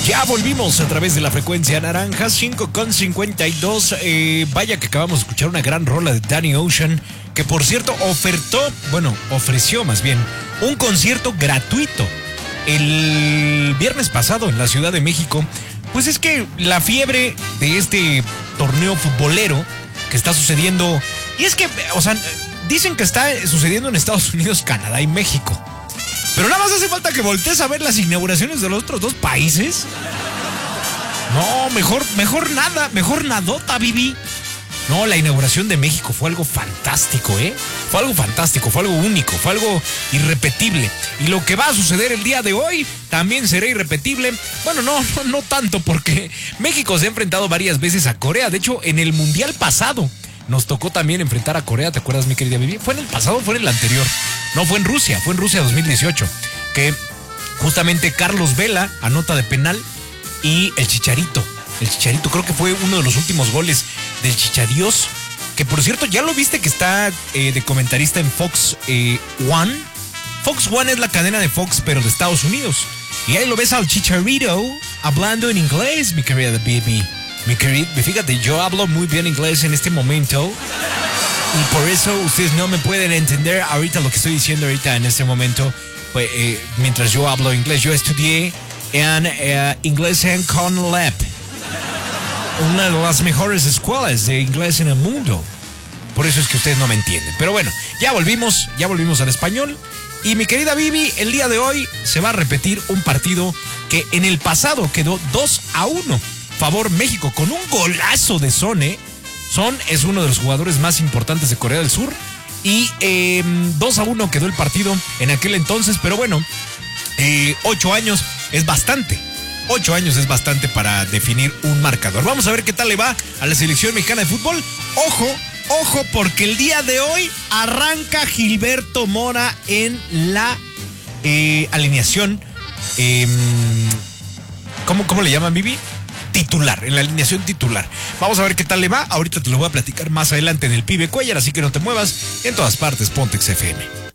Ya volvimos a través de la frecuencia naranja, 5:52. Vaya que acabamos de escuchar una gran rola de Danny Ocean, que por cierto ofreció más bien un concierto gratuito el viernes pasado en la Ciudad de México. Pues es que la fiebre de este torneo futbolero que está sucediendo, y es que, dicen que está sucediendo en Estados Unidos, Canadá y México. Pero nada más hace falta que voltees a ver las inauguraciones de los otros dos países. No, mejor nada, mejor nadota, Bibi. No, la inauguración de México fue algo fantástico, ¿eh? Fue algo fantástico, fue algo único, fue algo irrepetible. Y lo que va a suceder el día de hoy también será irrepetible. Bueno, no tanto, porque México se ha enfrentado varias veces a Corea. De hecho, en el Mundial pasado nos tocó también enfrentar a Corea. ¿Te acuerdas, mi querida Bibi? ¿Fue en el pasado o fue en el anterior? No, fue en Rusia 2018. Que justamente Carlos Vela anota de penal y el Chicharito creo que fue uno de los últimos goles del Chichadios, que por cierto, ¿ya lo viste que está de comentarista en Fox One? Fox One es la cadena de Fox, pero de Estados Unidos. Y ahí lo ves al Chicharito hablando en inglés, mi querida Bibi. Fíjate, yo hablo muy bien inglés en este momento, y por eso ustedes no me pueden entender ahorita lo que estoy diciendo ahorita en este momento. Pues, mientras yo hablo inglés, yo estudié en inglés en Conlep, una de las mejores escuelas de inglés en el mundo. Por eso es que ustedes no me entienden. Pero bueno, ya volvimos al español. Y mi querida Bibi, el día de hoy se va a repetir un partido que en el pasado quedó 2-1 favor México, con un golazo de Son. Son es uno de los jugadores más importantes de Corea del Sur. Y 2-1 quedó el partido en aquel entonces. Pero bueno, 8 años es bastante. 8 años es bastante para definir un marcador. Vamos a ver qué tal le va a la selección mexicana de fútbol. Ojo, porque el día de hoy arranca Gilberto Mora en la alineación. ¿Cómo le llaman, Bibi? Titular, en la alineación titular. Vamos a ver qué tal le va. Ahorita te lo voy a platicar más adelante en el Pibe Cuellar, así que no te muevas. En todas partes, Pontex FM.